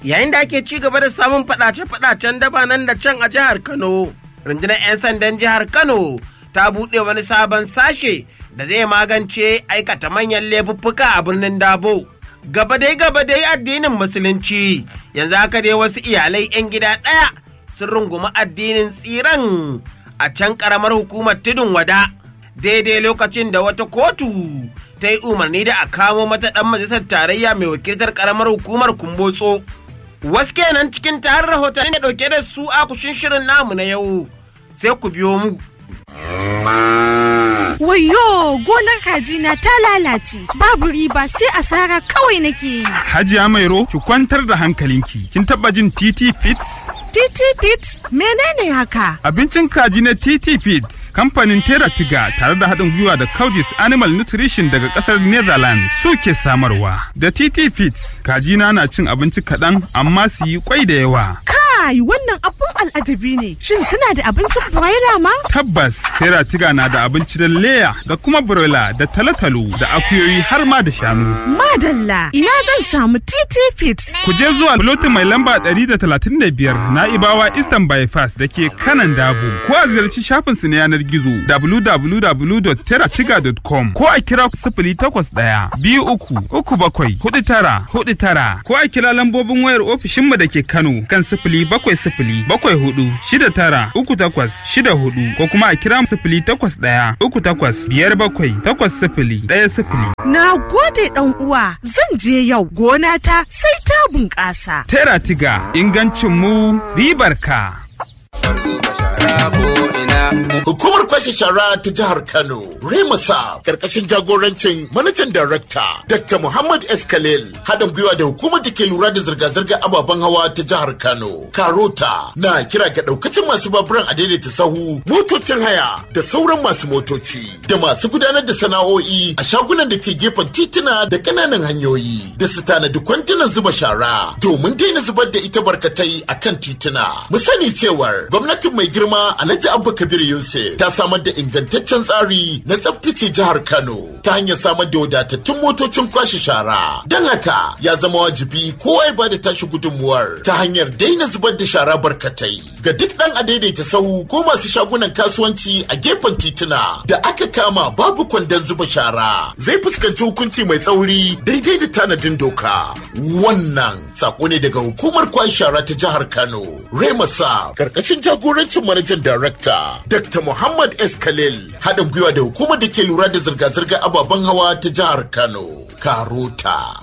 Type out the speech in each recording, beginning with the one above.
Yayin da ake ci gaba da samun faɗace-faɗacen daba nan da can a jihar Kano, rundunar 'yan sandan jihar Kano ta buɗe wani sabon sashe da zai magance aikata manyan laifuffuka a birnin Dabo. Gaba dai addinin Musulunci, yanzu haka dai wasu iyalai 'yan gida ɗaya sun rungumi addinin tsiran a can ƙaramar hukumar Tudun Wada, daidai lokacin da wata kotu ta yi umarni da a kamo mata ɗan majalisar tarayya mai wakiltar ƙaramar hukumar Kumbotso. Wasu kenan cikin tarin rahotanni da ɗauke da su a kushin shirin namu na yau, sai ku biyo mu. Wayyo, gonar kajina ta lalace, babu riba sai asara kawai nake yi. Hajiya Mairo, ki kwantar da hankalinki. Kin taba jin TT Fits? TT Fits? Menene haka? Abincin kaji na TT Fits. Kamfanin Terra Tiga tare da haɗin gwiwa da Coudis Animal Nutrition daga ƙasar Netherlands suke samarwa. Da TT Fits, kajina na cin abinci kaɗan amma su yi kwai da yawa. Kai, wannan abun al'ajabi ne. Shin suna da abincin broiler ma? Tabbas, Terra Tiga na da abinci da leya da kuma broiler da talotalo da akuyoyi har ma da shanu. Madalla, ina zan samu TT Fits. Ku je zuwa lotin mai lamba 135 na Ibawa Eastern Bypass da ke kanan Dabo. Ko a ziyarci shafinsu na yanar gizo www.terratiga.com ko a kira 08-23-37-49-49 ko a kira lambobin wayar ofishinmu da ke Kano kan 070-74-39-38-64 ko kuma a kira 081-38-57-80-10. Na gode ɗan uwa, zan je yau gona ta sai ta bunƙasa. Terra Tiga, ingancin mu ribar ka. Hukumar kwashe shara ta jihar Kano, Remasa, karkashin jagorancin manajan darakta, Dr. Muhammad S. Khalil, haɗin gwiwa da hukumar da ke lura da zirga-zirga ababen hawa ta jihar Kano, Karota, na kira ga ɗaukacin masu baburan a daidaita sahu, motocin haya, da sauran masu motoci, da masu gudanar da sana'o'i a shagunan da ke gefen tituna da ƙananan hanyoyi, da su tanadi kwantunan zuba shara, domin daina zubar da ita barkatai a kan tituna. Mu sani cewar gwamnatin mai girma Alhaji Abba Kabir Yusuf ta samar da ingantaccen tsari na tsaftace jihar Kano ta hanyar samar da wadatattun motocin kwashe shara. Don haka ya zama wajibi kowa ya bada tashi gudunmuwar ta hanyar daina zubar da shara barkatai. Ga duk ɗan adaidaita sahu ko masu shagunan kasuwanci a gefen tituna da aka kama babu kwandon zuba shara zai fuskanci hukunci mai tsauri daidai da tanadin doka. Wannan sako ne daga hukumar kwashe shara ta jihar Kano, Remasa, karkashin jagorancin manajan darakta Dr. Muhammad S. Khalil, haɗin gwiwa da hukumar da ke lura da zirga-zirga ababen hawa ta jihar Kano, Karota.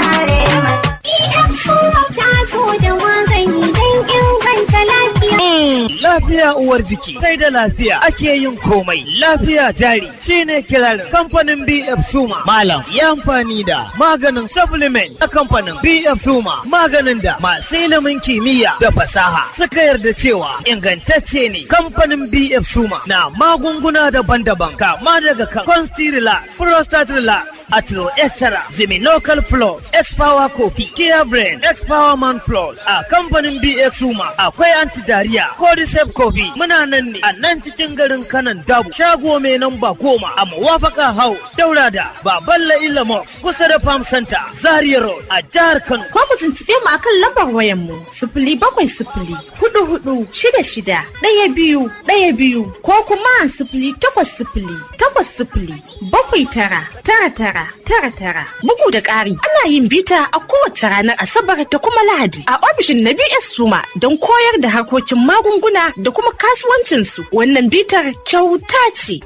Lafiya uwar jiki, sai da lafiya ake yin komai. Lafiya jari shine kirarin kamfanin BF Suma. Malam ya amfani da maganin supplement a kamfanin BF Suma, maganin da masu ilimin kimiyya da fasaha suka yarda cewa ingantacce ne. Kamfanin BF Suma na magunguna daban-daban kama daga kan Consti-Relax, Prostate Relax, Atro Extra, Ziminocal Plus, X-Power Coffee, Kia Brain, X-Power Man Plus. A kamfanin BF Suma akwai anti-diarrhea, Cordyceps Coffee. Muna nan ne a nan cikin garin Kanan Dabo. Shago mai namba 10 a Mawafaka House, Daura da Baballa Ilamox, kusa da Farm Center, Zaria Road a jihar Kano. Ko ku tuntuɓe mu akan lambar wayan mu 0704-44-16-12-12 ko kuma 0800-80-79-99. Bugu da ƙari, ana yin bita a kowace ranar Asabar da kuma Lahadi a ofishin na BS Suma don koyar da harkokin magunguna da kuma kasuwancinsu. Wannan bitar kyauta ce.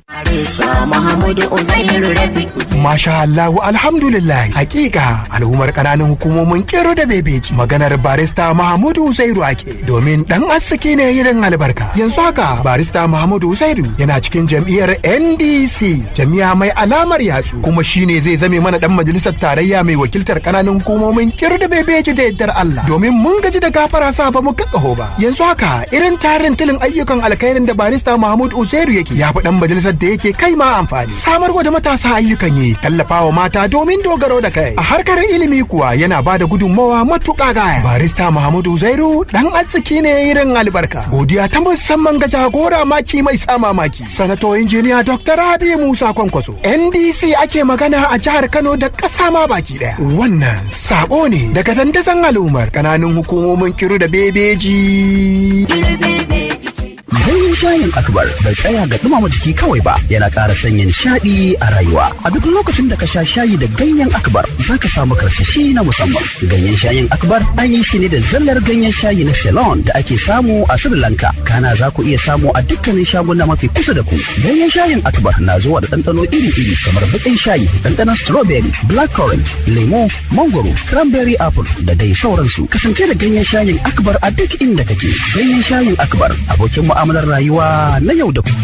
Masha Allah, alhamdulillah. Hakika al'ummar ƙananan hukumomin Kero da Bebeji maganar barista Mahamudu Uzairu ake, domin dan arziki ne irin albarka. Yanzu haka barista Mahamudu Uzairu yana cikin jam'iyyar NDC, jam'iyya mai alamar yatsu, kuma shine zai zame mana dan majalisar tarayya mai wakiltar ƙananan hukumomin Kero da Bebeji da yaddar Allah. Domin mun gaji da gafara sa ba mu kakkaho ba. Yanzu haka irin tarin irin ayyukan alkhairin da barista Mahmud Uzairu yake ya fi dan majalisar da yake kai ma amfani. Samarwa da matasa ayyukan yi, tallafawa mata domin dogaro da kai. A harkar ilimi kuwa yana ba da gudunmawa matuƙa gaya. Barista Mahmud Uzairu dan arziki ne irin albarka. Godiya ta musamman ga jagora maki mai sa mamaki. Sanato injiniya Dr. Rabi Musa Kwankwaso. NDC ake magana a jihar Kano da ƙasa ma baki ɗaya. Wannan sako ne daga dandazon al'ummar ƙananan hukumomin Kiru da Bebeji. Ganyen shayin Akbar bai tsaya ga dumama jiki kawai ba, yana ƙara sanya nishaɗi a rayuwa. A duk lokacin da ka sha shayi da ganyen Akbar, za ka samu karsashi na musamman. Ganyen shayin Akbar an yi shi ne da zallar ganyen shayi na Ceylon da ake samu a Sri Lanka. Kana za ku iya samu a dukkanin shaguna mafi kusa da ku. Ganyen shayin Akbar na zuwa da ɗanɗano iri-iri kamar baƙin shayi, ɗanɗanon strawberry, blackcurrant, lemo, mangoro, cranberry apple da dai sauransu. Kasance da ganyen shayin Akbar a duk inda kake. Ganyen shayin Akbar abokin mu'amalar rayuwa na yau da ku.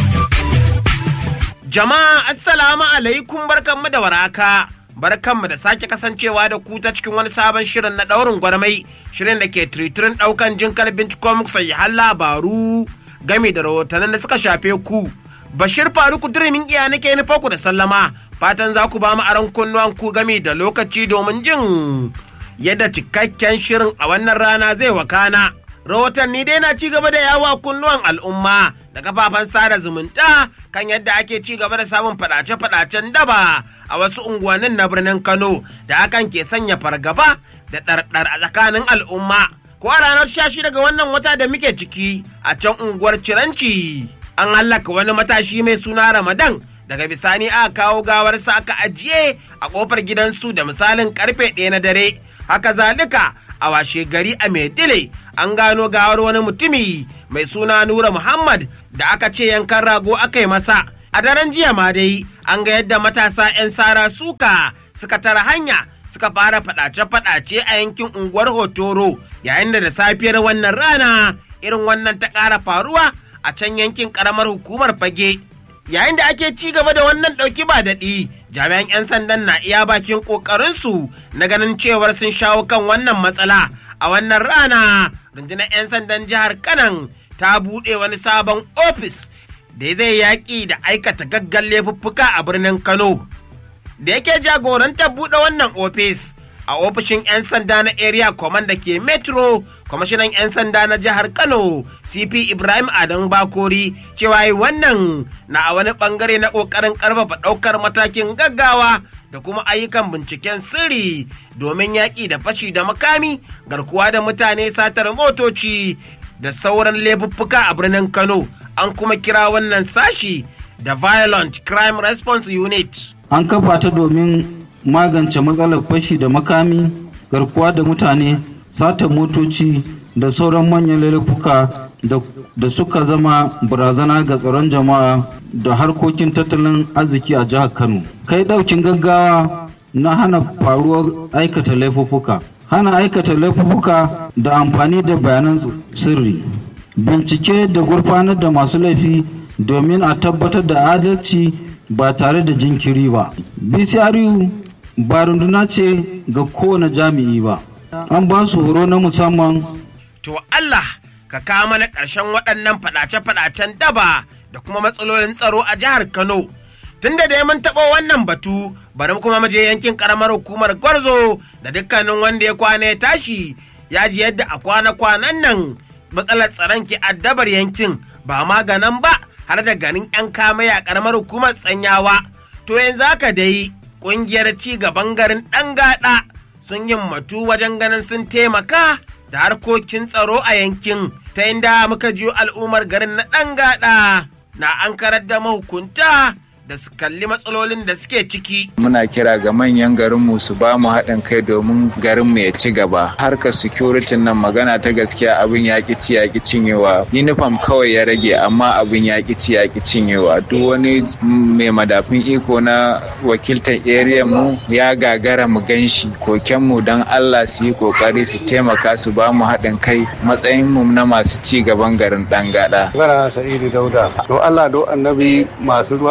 Jama'a assalamu alaikum, barkanmu da waraka. Barkanmu da sake kasancewa da ku ta cikin wani sabon shirin na daurin gwarmai, shirin da ke tiritirin daukan jinkar binciko muku sahihan labaru game da rahotannin da suka shafe ku. Bashir Faruku Dirimin iya nake nufa ku da sallama, fatan za ku ba mu aron kunnuwan ku game da lokaci domin jin yadda cikakken shirin a wannan rana zai wakana. Rahotanni dai na ci gaba da yawa kunnuwan al'umma da kafafen sada zumunta kan yadda ake ci gaba da samun fadace-fadacen daba a wasu unguwannin na birnin Kano da hakan ke sanya fargaba da ɗarɗar a tsakanin al'umma. Ko a ranar 16 ga wannan wata da muke ciki a can unguwar Ciranci an hallaka wani matashi mai suna Ramadan, daga bisani aka kawo gawarsa aka ajiye a kofar gidansu da misalin karfe 1 na dare. Haka zalika a washe gari a Maidile an gano gawar wani mutumi mai suna Nura Muhammad da aka ce yankan rago aka yi masa. A daren jiya ma dai an ga yadda matasa 'yan sara suka suka tara hanya suka fara fadace-fadace a yankin unguwar Hotoro, yayin da safiyar wannan rana irin wannan ta ƙara faruwa a can yankin ƙaramar hukumar Fage. Yayin da ake ci gaba da wannan ɗauki ba daɗi, jami'an 'yan sandan na iya bakin ƙoƙarinsu na ganin cewar sun shawo kan wannan matsala. A wannan rana, rundunar 'yan sandan jihar Kanan ta buɗe wani sabon ofis da zai yaƙi da aikata gaggan laifuffuka a birnin Kano. Da yake jagorantar buɗe wannan ofis a ofishin 'yan sanda na area command da ke Metro, kwamishinan 'yan sanda na jihar Kano CP Ibrahim Adam Bakori cewa wannan na a wani bangare na kokarin karfafa daukar matakin gaggawa da kuma ayyukan binciken sirri domin yaƙi da fashi da makami, garkuwa da mutane, satar motoci da sauran laifuffuka a birnin Kano. An kuma kira wannan sashi da Violent Crime Response Unit. An kafa ta domin magance matsalar fashi da makami, garkuwa da mutane, sata motoci da sauran manyan laifuka da suka zama barazana ga tsaron jama'a da harkokin tattalin arziki a jihar Kano. Kai daukin gaggawa na hana faruwar aikata laifuka, hana aikata laifuka da amfani da bayanan sirri, bincike da gurfanar da masu laifi domin a tabbatar da adalci ba tare da jinkiri ba. BCRU ba runduna ce ga kowane jami'i ba, an ba su horo na musamman. To Allah ka kawo mana ƙarshen waɗannan faɗace-faɗacen daba da kuma matsalolin tsaro a jihar Kano. Tunda da mun taɓa wannan batu, bari kuma maje yankin ƙaramar hukumar Gwarzo da dukkanin wanda ya kwana ya tashi ya ji yadda a kwana-kwanan nan matsalar tsaron ke addabar yankin, ba maganan ba har da ganin 'yan kamaya a ƙaramar hukumar Tsanyawa. To yanzu haka dai ƙungiyar ci gaban garin Ɗangaɗa sun himmatu wajen ganin sun taimaka da harkokin tsaro a yankin, ta inda muka jiyo al'ummar garin na Ɗangaɗa na ankarar da mahukunta da su kalli matsalolin da suke ciki. Muna kira ga manyan garinmu su ba mu haɗin kai domin garinmu ya ci gaba. Harkar security nan magana ta gaskiya abin yaƙi ci yaƙi cinyewa. Uniform kawai ya rage amma abin yaƙi ci yaƙi cinyewa. Duk wani mai madafin iko na wakiltar area mu ya gagara mu ganshi. Kokenmu don Allah su yi kokari su taimaka su ba mu haɗin kai matsayinmu na masu ci gaban garin Ɗangaɗa. Gara Sa'idu Dauda. To Allah do annabi masu ruwa da tsaki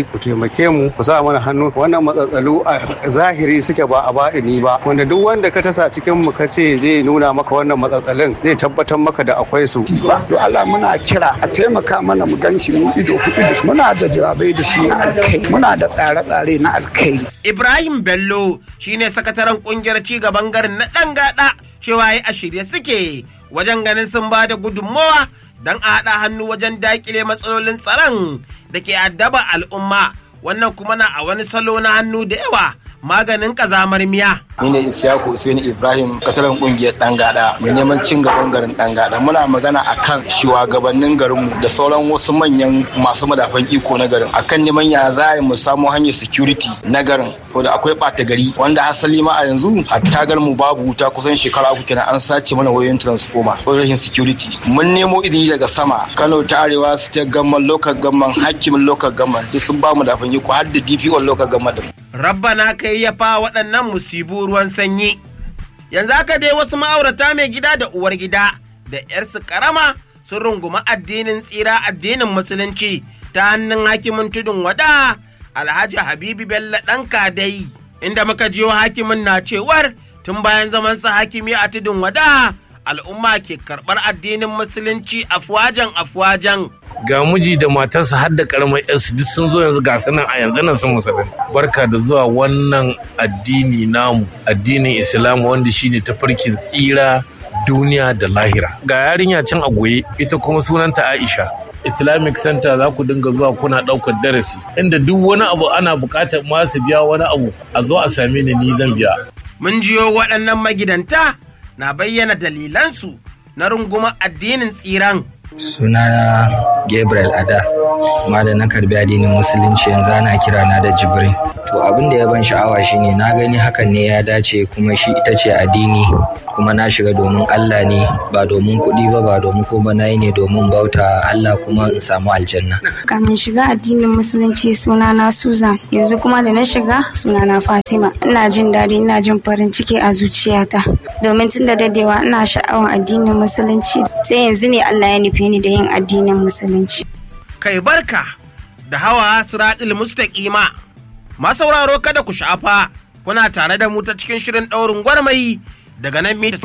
kokari ku taimake mu ku sa mana hannu wannan matsatsalu a zahiri suke ba a baɗini ba, wanda duk wanda ka tasa cikin mu ka ce zai nuna maka wannan matsatsalin zai tabbatar maka da akwai su. To Allah muna kira a taimaka mana mu ganshi mu ido ku ido, muna da jawabai da shi na alkai, muna da tsare-tsare na alkai. Ibrahim Bello shine sakataren kungiyar cigaban garin na Dangada, cewa a shirye suke wajen ganin sun ba da gudunmawa don a haɗa hannu wajen daƙile matsalolin tsaron da ke addaba al'umma. Wannan kuma na a wani salo na hannu da yawa maganin ƙazamar miya. Ni ne Isiyaku Hussein Ibrahim, kataran kungiyar Dangada mai neman cin gaban garin Dangada. Muna magana akan shugabannin garinmu da sauran wasu manyan masu madafan iko na garin akan neman ya za mu samu hanyar security na garin, saboda akwai ɓata gari wanda asali ma a yanzu hatta garinmu babu wuta kusan shekara uku kenan, an sace mana wayoyin transformer ko rashin security. Mun nemo izini daga sama, Kano ta Arewa state government, local government, hakimin local government duk sun ba mu dafan iko har da DPO local government. Rabbana kai ya fa waɗannan musibu ruwan sanyi. Yanzu haka dai wasu ma'aurata mai gida da uwar gida da 'yarsu karama sun runguma addinin tsira, addinin musulunci ta hannun hakimin tudun wada Alhaji Habibu Bello ɗan Kadai, inda muka jiyo hakimin na cewar tun bayan zamansa hakimi a tudun wada al'umma ke karɓar addinin musulunci afwajan. Ga miji da matarsa har da karamar yarsu duk sun zo yanzu ga sanan a yanzu nan sun musulun. Barka da zuwa wannan addini namu, addinin Islam wanda shine tafarkin tsira duniya da lahira. Ga yarinya can a goye, ita kuma sunanta Aisha. Islamic Center za ku dinga zuwa kuna ɗaukar darasi, inda duk wani abu ana buƙatar ma su biya wani abu a zo a same ni zan biya. Mun jiyo waɗannan magidanta na bayyana dalilansu na runguma addinin tsiran. Sunana Gabriel Ada, kuma da na karbi addinin musulunci yanzu ana kira na da Jibrin. To abin da ya ban sha'awa shine na gani hakan ne ya dace, kuma shi ita ce addini, kuma na shiga domin Allah ne, ba domin kuɗi ba domin kuma na yi ne domin bauta Allah kuma in samu aljanna. Kamin shiga addinin musulunci sunana Susan, yanzu kuma da na shiga sunana Fatima. Ina jin daɗi, ina jin farin ciki a zuciyata domin tun da dadewa ina sha'awar addinin musulunci, sai yanzu ne Allah ya nufi ni da yin addinin musulunci. Kai barka da hawa siratul mustaqima. Masauraro kada ku shafa, kuna tare da mu ta cikin shirin ɗaurin gwarmai daga nan mita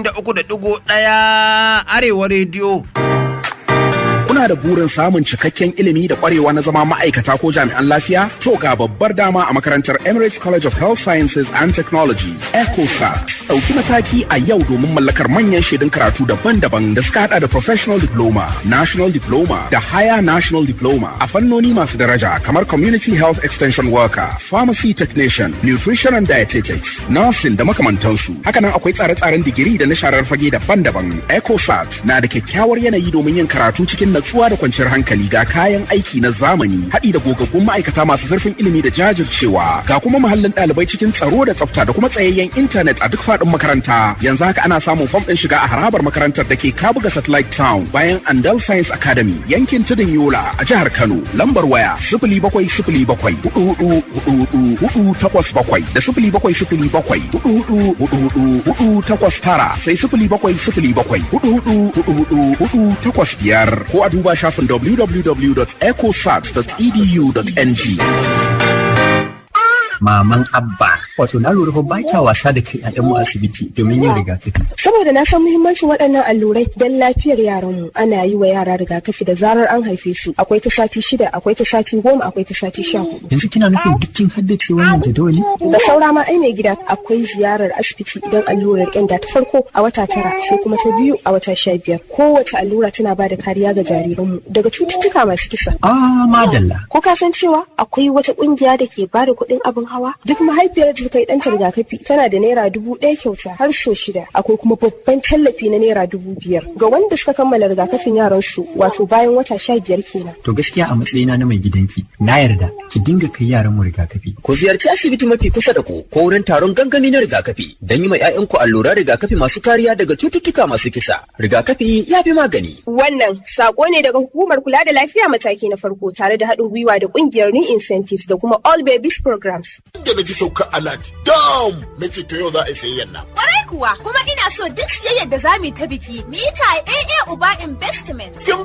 3.1 Arewa rediyo. Kuna da burin samun cikakken ilimi da kwarewa na zama ma'aikata ko jami'an lafiya? To ga babbar dama a makarantar Emirates College of Health Sciences and Technology, ECOSAT. Ɗauki mataki a yau domin mallakar manyan shaidun karatu daban-daban da suka hada da Professional Diploma, National Diploma da Higher National Diploma a fannoni masu daraja kamar Community Health Extension Worker, Pharmacy Technician, Nutrition and Dietetics, Nursing da makamantansu. Hakanan akwai tsare-tsaren digiri da na sharar fage daban-daban. ECOSAT na da kyakkyawar yanayi domin yin karatu cikin natsuwa da kwanciyar hankali, ga kayan aiki na zamani, haɗi da gogaggun ma'aikata masu zurfin ilimi da jajircewa, ga kuma muhallin ɗalibai cikin tsaro da tsafta da kuma tsayayyen intanet a duk faɗin makaranta. Yanzu haka ana samun fam ɗin shiga a harabar makarantar da ke Kabuga Satellite Town bayan Andal Science Academy yankin Tudun Yola a jihar Kano. Lambar waya 0707 4444 da 0707 4444 sai 0707 4444 ko a duba shafin www.ecosat.edu.ng. Maman Abba, wato na lura ba kya wasa da kai ƴaƴanmu asibiti domin yin rigakafi. Saboda na san muhimmancin waɗannan allurai don lafiyar yaranmu. Ana yi wa yara rigakafi da zarar an haife su. Akwai ta sati 6, akwai ta sati 10, akwai ta sati 14. Yanzu kina nufin dukkin haddace wannan jadawali? Da saura ma ai mai gida, akwai ziyarar asibiti idan allurar ƙyanda ta farko a wata 9 sai kuma ta biyu a wata 15. Kowace allura tana ba da kariya ga jariranmu daga cututtuka masu kisa. Madalla. Ko ka san cewa akwai wata ƙungiya da ke ba da kuɗin abin hawa? Duk mahaifiyar da ta yi ɗanta rigakafi tana da naira 1000 kyauta har so 6. Akwai kuma babban tallafi na naira 5000 ga wanda suka kammala rigakafin yaran su, wato bayan wata 15 kenan. To gaskiya a matsayina na mai gidanki na yarda ki dinga kai yaran mu rigakafi. Ku ziyarci asibiti mafi kusa da ku ko wurin taron gangami na rigakafi don yi ma 'ya'yanku alluran rigakafi masu kariya daga cututtuka masu kisa. Rigakafi ya fi magani. Wannan sako ne daga hukumar kula da lafiya mataki na farko tare da haɗin gwiwa da ƙungiyar New Incentives da kuma All Babies Programs. Da na ji sauka alert dam na ce to yau za a yi sayayyan nan. Kwarai kuwa, kuma ina so duk siyayyar da za mu yi ta biki mu yi ta AA Uba Investment. Kin